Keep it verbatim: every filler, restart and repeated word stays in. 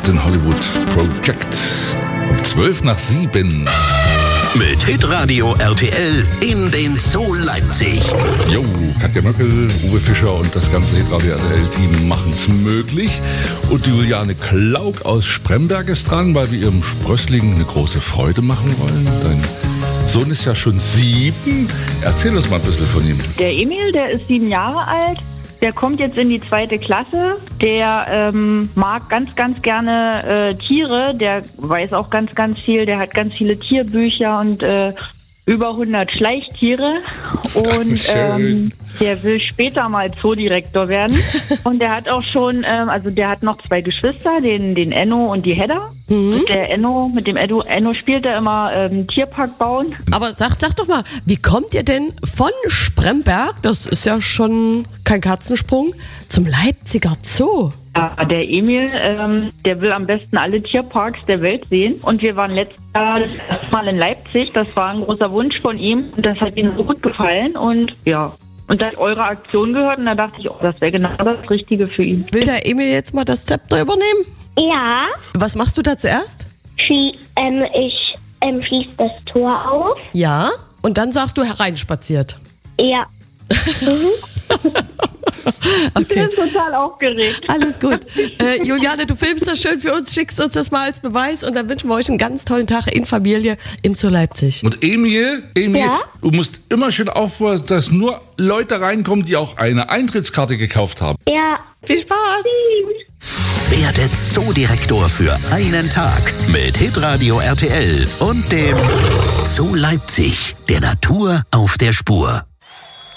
den Hollywood Project. Um zwölf nach sieben. Mit Hitradio R T L in den Zoo Leipzig. Jo, Katja Möckel, Uwe Fischer und das ganze Hitradio R T L-Team machen es möglich. Und die Juliane Klauk aus Spremberg ist dran, weil wir ihrem Sprössling eine große Freude machen wollen. Dein Sohn ist ja schon sieben. Erzähl uns mal ein bisschen von ihm. Der Emil, der ist sieben Jahre alt. Der kommt jetzt in die zweite Klasse. Der ähm, mag ganz, ganz gerne äh, Tiere. Der weiß auch ganz, ganz viel. Der hat ganz viele Tierbücher und äh, über hundert Schleichtiere. Und ähm, der will später mal Zoodirektor werden. Und der hat auch schon, ähm, also der hat noch zwei Geschwister, den, den Enno und die Hedda. Mhm. Und der Enno, mit dem Enno, Enno spielt er immer ähm, Tierpark bauen. Aber sag, sag doch mal, wie kommt ihr denn von Spremberg, das ist ja schon kein Katzensprung, zum Leipziger Zoo? Ja, der Emil, ähm, der will am besten alle Tierparks der Welt sehen. Und wir waren letztes Jahr das erste Mal in Leipzig. Das war ein großer Wunsch von ihm. Und das hat ihm so gut gefallen. Und ja, und da hat eure Aktion gehört. Und da dachte ich, oh, das wäre genau das Richtige für ihn. Will der Emil jetzt mal das Zepter übernehmen? Ja. Was machst du da zuerst? Schie- ähm, ich ähm, schließe das Tor auf. Ja. Und dann sagst du hereinspaziert. Ja. Ich bin total aufgeregt. Alles gut. Äh, Juliane, du filmst das schön für uns, schickst uns das mal als Beweis und dann wünschen wir euch einen ganz tollen Tag in Familie im Zoo Leipzig. Und Emil, Emil, Ja? du musst immer schön aufpassen, dass nur Leute reinkommen, die auch eine Eintrittskarte gekauft haben. Ja. Viel Spaß! Werde Zoodirektor für einen Tag mit Hitradio R T L und dem Zoo Leipzig, der Natur auf der Spur.